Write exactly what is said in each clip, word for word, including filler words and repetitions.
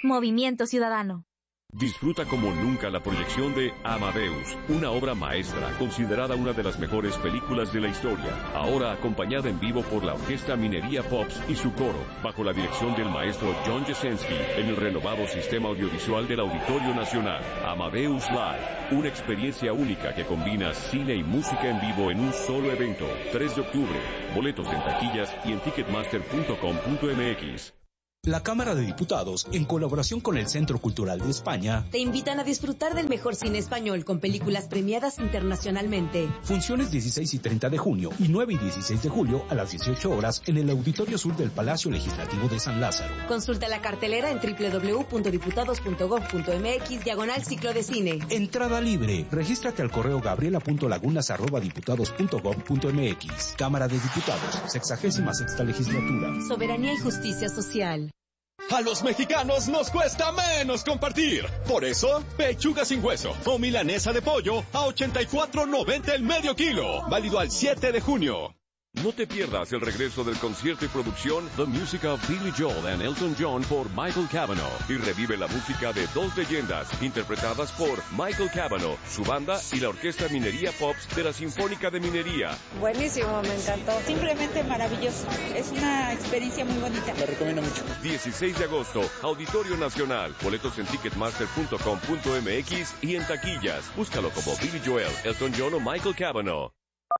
Movimiento Ciudadano. Disfruta como nunca la proyección de Amadeus, una obra maestra considerada una de las mejores películas de la historia, ahora acompañada en vivo por la Orquesta Minería Pops y su coro, bajo la dirección del maestro John Jasenski, en el renovado sistema audiovisual del Auditorio Nacional. Amadeus Live, una experiencia única que combina cine y música en vivo en un solo evento. tres de octubre, boletos en taquillas y en ticketmaster punto com punto m x. La Cámara de Diputados, en colaboración con el Centro Cultural de España, te invitan a disfrutar del mejor cine español con películas premiadas internacionalmente. Funciones dieciséis y treinta de junio y nueve y dieciséis de julio a las dieciocho horas en el Auditorio Sur del Palacio Legislativo de San Lázaro. Consulta la cartelera en doble u doble u doble u punto diputados punto gob punto m x diagonal ciclo de cine. Entrada libre. Regístrate al correo gabriela punto lagunas arroba diputados punto gob punto m x. Cámara de Diputados, sexagésima sexta legislatura. Soberanía y justicia social. A los mexicanos nos cuesta menos compartir. Por eso, pechuga sin hueso o milanesa de pollo a ochenta y cuatro noventa el medio kilo. Válido al siete de junio. No te pierdas el regreso del concierto y producción The Music of Billy Joel and Elton John por Michael Cavanaugh y revive la música de dos leyendas interpretadas por Michael Cavanaugh, su banda y la Orquesta Minería Pops de la Sinfónica de Minería. Buenísimo, me encantó. Simplemente maravilloso. Es una experiencia muy bonita. La recomiendo mucho. dieciséis de agosto, Auditorio Nacional. Boletos en ticketmaster punto com punto m x y en taquillas. Búscalo como Billy Joel, Elton John o Michael Cavanaugh.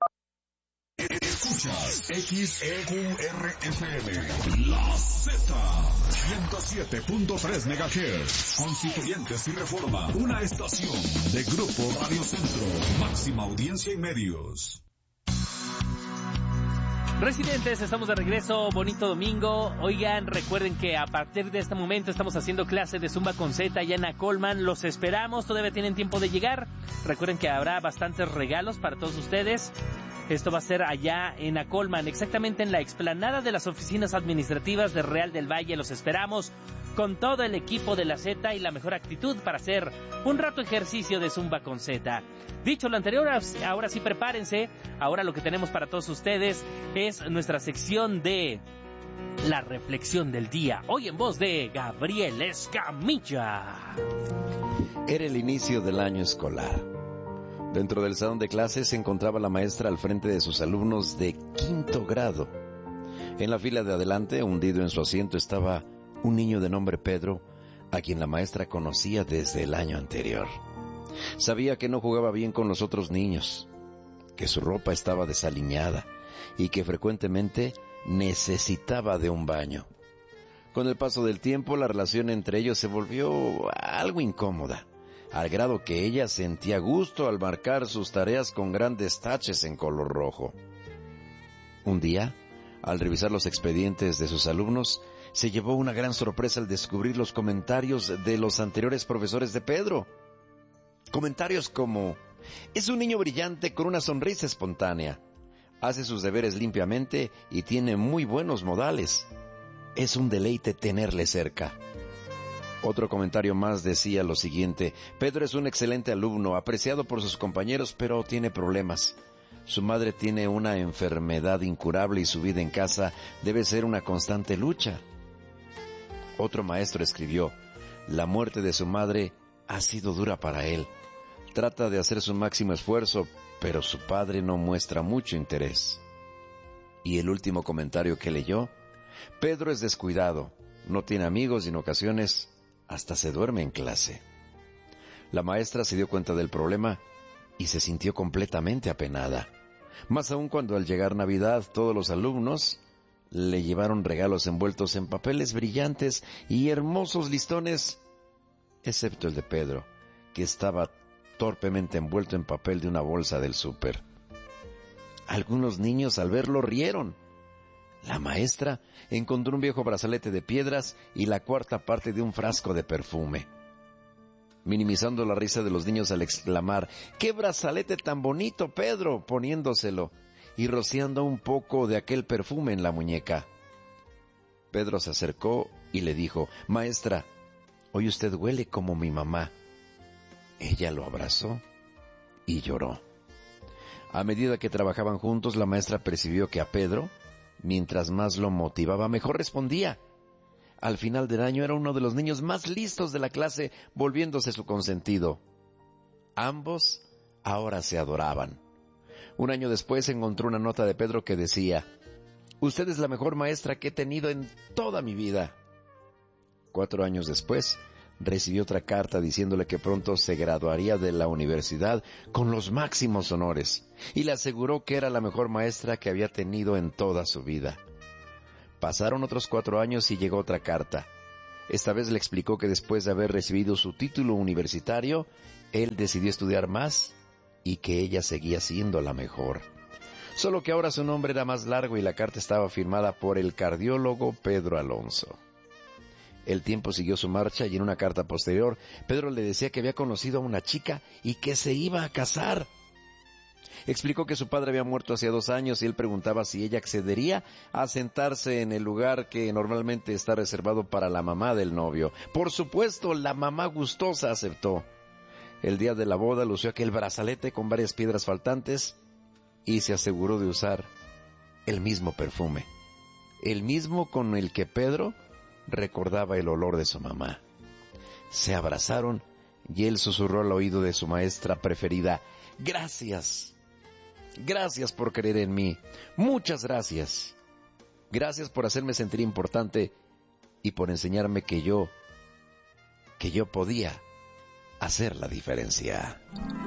Escuchas X E U R F M, La Z, ciento siete punto tres megahertz, Constituyentes y Reforma, una estación de Grupo Radio Centro, máxima audiencia y medios. Residentes, estamos de regreso, bonito domingo. Oigan, recuerden que a partir de este momento estamos haciendo clase de Zumba con Z allá en Acolman. Los esperamos, todavía tienen tiempo de llegar. Recuerden que habrá bastantes regalos para todos ustedes. Esto va a ser allá en Acolman, exactamente en la explanada de las oficinas administrativas de Real del Valle. Los esperamos con todo el equipo de la Z y la mejor actitud para hacer un rato ejercicio de Zumba con Z. Dicho lo anterior, ahora sí prepárense. Ahora lo que tenemos para todos ustedes es nuestra sección de la reflexión del día. Hoy en voz de Gabriel Escamilla. Era el inicio del año escolar. Dentro del salón de clases se encontraba la maestra al frente de sus alumnos de quinto grado. En la fila de adelante, hundido en su asiento, estaba un niño de nombre Pedro, a quien la maestra conocía desde el año anterior. Sabía que no jugaba bien con los otros niños, que su ropa estaba desaliñada y que frecuentemente necesitaba de un baño. Con el paso del tiempo, la relación entre ellos se volvió algo incómoda, al grado que ella sentía gusto al marcar sus tareas con grandes taches en color rojo. Un día, al revisar los expedientes de sus alumnos, se llevó una gran sorpresa al descubrir los comentarios de los anteriores profesores de Pedro. Comentarios como: es un niño brillante con una sonrisa espontánea, hace sus deberes limpiamente y tiene muy buenos modales. Es un deleite tenerle cerca. Otro comentario más decía lo siguiente: Pedro es un excelente alumno, apreciado por sus compañeros, pero tiene problemas. Su madre tiene una enfermedad incurable y su vida en casa debe ser una constante lucha. Otro maestro escribió: la muerte de su madre ha sido dura para él. Trata de hacer su máximo esfuerzo, pero su padre no muestra mucho interés. Y el último comentario que leyó: Pedro es descuidado, no tiene amigos y en ocasiones hasta se duerme en clase. La maestra se dio cuenta del problema y se sintió completamente apenada. Más aún cuando al llegar Navidad todos los alumnos le llevaron regalos envueltos en papeles brillantes y hermosos listones, excepto el de Pedro, que estaba torpemente envuelto en papel de una bolsa del súper. Algunos niños al verlo rieron. La maestra encontró un viejo brazalete de piedras y la cuarta parte de un frasco de perfume. Minimizando la risa de los niños al exclamar: ¡qué brazalete tan bonito, Pedro!, poniéndoselo y rociando un poco de aquel perfume en la muñeca. Pedro se acercó y le dijo: maestra, hoy usted huele como mi mamá. Ella lo abrazó y lloró. A medida que trabajaban juntos, la maestra percibió que a Pedro, mientras más lo motivaba, mejor respondía. Al final del año era uno de los niños más listos de la clase, volviéndose su consentido. Ambos ahora se adoraban. Un año después encontró una nota de Pedro que decía: «Usted es la mejor maestra que he tenido en toda mi vida». Cuatro años después, recibió otra carta diciéndole que pronto se graduaría de la universidad con los máximos honores, y le aseguró que era la mejor maestra que había tenido en toda su vida. Pasaron otros cuatro años y llegó otra carta. Esta vez le explicó que después de haber recibido su título universitario, él decidió estudiar más y que ella seguía siendo la mejor. Solo que ahora su nombre era más largo y la carta estaba firmada por el cardiólogo Pedro Alonso. El tiempo siguió su marcha y en una carta posterior, Pedro le decía que había conocido a una chica y que se iba a casar. Explicó que su padre había muerto hacía dos años y él preguntaba si ella accedería a sentarse en el lugar que normalmente está reservado para la mamá del novio. Por supuesto, la mamá gustosa aceptó. El día de la boda lució aquel brazalete con varias piedras faltantes y se aseguró de usar el mismo perfume, el mismo con el que Pedro recordaba el olor de su mamá. Se abrazaron y él susurró al oído de su maestra preferida: «Gracias, gracias por creer en mí, muchas gracias. Gracias por hacerme sentir importante y por enseñarme que yo, que yo podía hacer la diferencia».